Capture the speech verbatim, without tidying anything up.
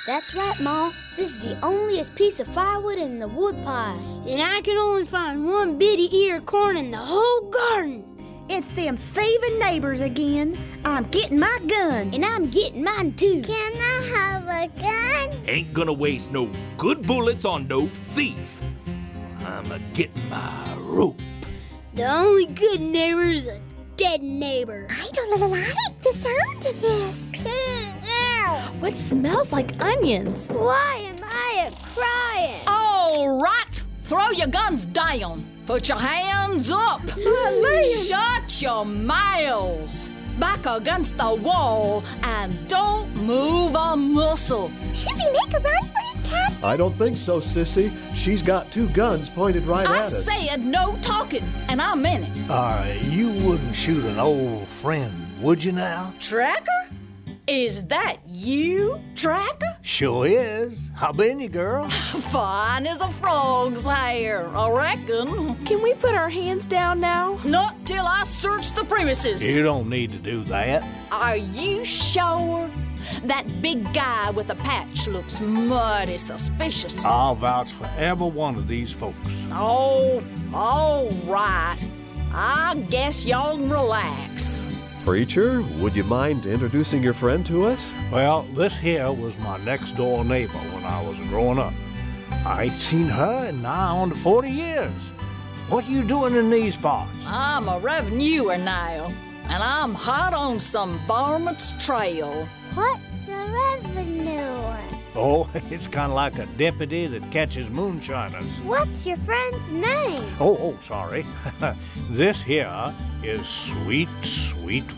That's right, Ma. This is the onlyest piece of firewood in the wood pile. And I can only find one bitty ear of corn in the whole garden. It's them thieving neighbors again. I'm getting my gun. And I'm getting mine, too. Can I have a gun? Ain't gonna waste no good bullets on no thief. I'm a getting my rope. The only good neighbor's a dead neighbor. I don't like the sound of this. Ew. What smells like onions? Why am I a-crying? All right, throw your guns down. Put your hands up. Shut your mouths. Back against the wall and don't move a muscle. Should we make a run for it, Captain? I don't think so, Sissy. She's got two guns pointed right I at us. said no talking, and I meant it. Uh, you wouldn't shoot an old friend, would you now? Tracker? Is that you, Tracker? Sure is. How been you, girl? Fine as a frog's hair, I reckon. Can we put our hands down now? Not till I search the premises. You don't need to do that. Are you sure? That big guy with a patch looks mighty suspicious. I'll vouch for every one of these folks. Oh, all right. I guess y'all can relax. Preacher, would you mind introducing your friend to us? Well, this here was my next-door neighbor when I was growing up. I ain't seen her in nigh on to forty years. What you doing in these parts? I'm a revenuer now, and I'm hot on some varmints trail. What's a revenue? Oh, it's kind of like a deputy that catches moonshiners. What's your friend's name? Oh, oh, sorry. This here is Sweet, Sweet